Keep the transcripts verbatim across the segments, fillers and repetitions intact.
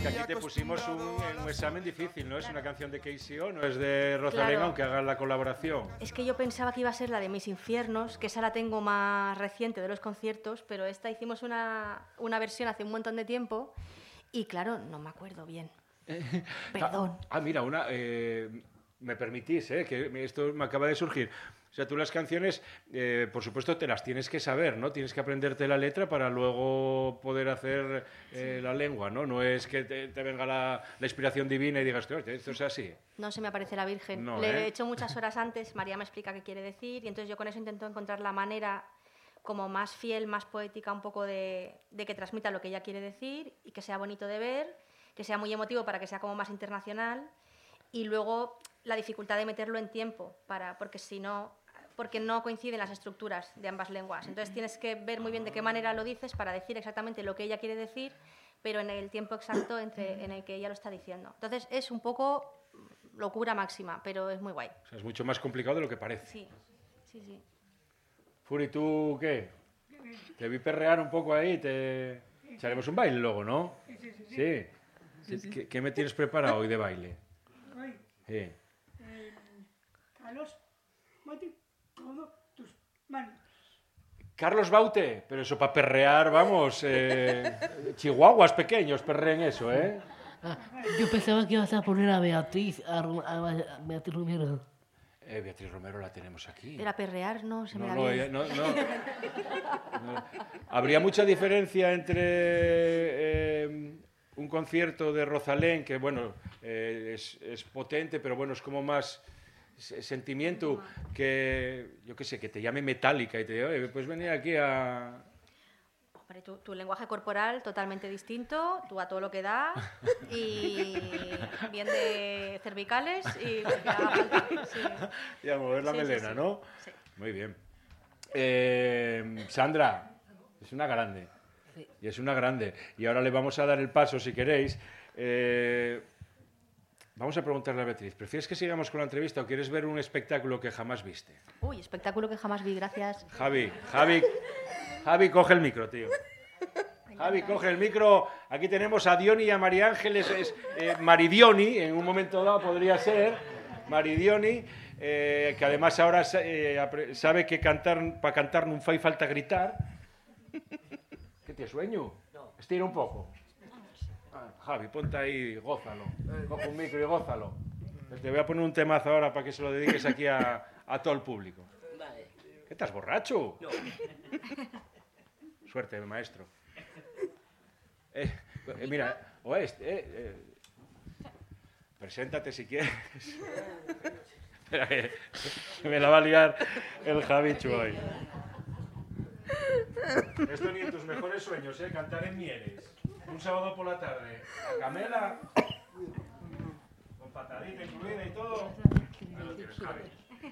que aquí te pusimos un, un examen difícil, ¿no? Es una canción de K C O, no es de Rosalén, claro, aunque hagan la colaboración. Es que yo pensaba que iba a ser la de Mis Infiernos, que esa la tengo más reciente de los conciertos, pero esta hicimos una, una versión hace un montón de tiempo y, claro, no me acuerdo bien. Perdón. Ah, ah, mira, una... Eh, me permitís, ¿eh? Que esto me acaba de surgir. O sea, tú las canciones, eh, por supuesto, te las tienes que saber, ¿no? Tienes que aprenderte la letra para luego poder hacer eh, sí. la lengua, ¿no? No es que te, te venga la, la inspiración divina y digas, esto es así. No se me aparece la Virgen. No, Le ¿eh? he hecho muchas horas antes, María me explica qué quiere decir, y entonces yo con eso intento encontrar la manera como más fiel, más poética, un poco de, de que transmita lo que ella quiere decir y que sea bonito de ver, que sea muy emotivo para que sea como más internacional, y luego la dificultad de meterlo en tiempo, para, porque si no... porque no coinciden las estructuras de ambas lenguas. Entonces tienes que ver muy bien de qué manera lo dices para decir exactamente lo que ella quiere decir, pero en el tiempo exacto entre, en el que ella lo está diciendo. Entonces es un poco locura máxima, pero es muy guay. O sea, es mucho más complicado de lo que parece. Sí, sí, sí. Furi, ¿tú qué? Te vi perrear un poco ahí, te... echaremos un baile luego, ¿no? Sí, sí, sí. ¿Sí? Sí, sí. ¿Qué, ¿Qué me tienes preparado hoy de baile? Hoy, Sí. eh, Carlos, mate todas tus manos. Carlos Baute, pero eso para perrear, vamos, eh, chihuahuas pequeños perreen eso, ¿eh? Ah, yo pensaba que ibas a poner a Beatriz, a, a, a Beatriz Romero. Eh, Beatriz Romero la tenemos aquí. Era perrear, no se me No, da no, bien. ella- no, no. No. Habría mucha diferencia entre eh, un concierto de Rosalén, que bueno, eh, es, es potente, pero bueno, es como más se- sentimiento, que yo qué sé, que te llame Metallica y te diga, oye, pues venir aquí a... Hombre, tu, tu lenguaje corporal totalmente distinto, tú a todo lo que da, y bien de cervicales y lo que haga falta. Sí. y a mover la Sí, sí, melena, sí. ¿no? Sí. Muy bien. Eh, Sandra, es una grande. Sí. Y es una grande. Y ahora le vamos a dar el paso, si queréis. Eh, vamos a preguntarle a Beatriz, ¿prefieres que sigamos con la entrevista o quieres ver un espectáculo que jamás viste? Uy, espectáculo que jamás vi, gracias. Javi, Javi, Javi, coge el micro, tío. Javi, coge el micro. Aquí tenemos a Dioni y a María Ángeles. Es, eh, Maridioni, en un momento dado podría ser. Maridioni, eh, que además ahora eh, apre- sabe que cantar para cantar no fai falta gritar. ¿Qué tienes sueño? No. Estira un poco. Ah, Javi, ponte ahí, gózalo. Coge un micro y gózalo. Te voy a poner un temazo ahora para que se lo dediques aquí a, a todo el público. Vale. ¿Qué estás borracho? No. Suerte, maestro. Eh, eh, mira, o este, eh, eh, preséntate si quieres. Espera, que me la va a liar el Javichu hoy. Esto ni en tus mejores sueños, ¿eh? Cantar en Mieres. Un sábado por la tarde. A Camela. Con patadita incluida y todo. Ahí lo tienes, Javi.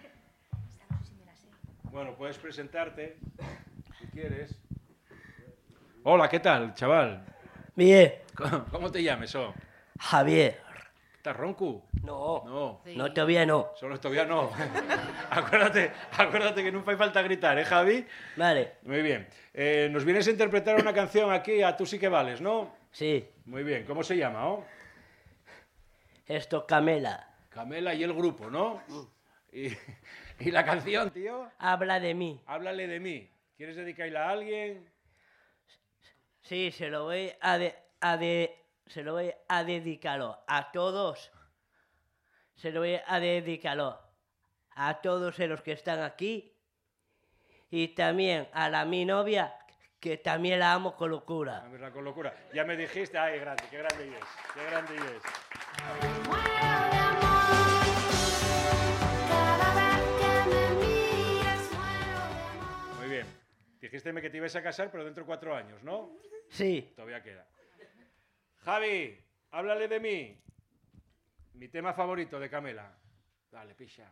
Bueno, puedes presentarte si quieres. Hola, ¿qué tal, chaval? Bien, ¿Cómo, cómo te llames, oh? Javier. ¿Estás ronco? No, No, Sí. no, todavía no. solo todavía no. acuérdate, acuérdate que nunca hay falta gritar, ¿eh, Javi? Vale, Muy bien. Eh, nos vienes a interpretar una canción aquí a Tú sí que vales, ¿no? sí. Muy bien. ¿Cómo se llama, oh? Esto Camela. Camela y el grupo, ¿no? Y, y la canción, tío, Habla de mí. háblale de mí. ¿Quieres dedicarla a alguien? Sí, se lo voy a de, a de- se lo voy a dedicarlo a todos. Se lo voy a dedicarlo a todos los que están aquí y también a la mi novia que también la amo con locura. A verla con locura. Ya me dijiste, ay, grande, qué grande es, qué grande es. Muero de amor, cada vez que me mires muero de amor. Muy bien. Dijisteme que te ibas a casar, pero dentro de cuatro años, ¿no? Sí, Todavía queda. Javi, háblale de mí. Mi tema favorito de Camela. Dale, picha.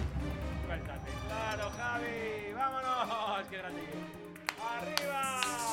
Suéltate. Claro, Javi. Vámonos. Qué grande. Arriba.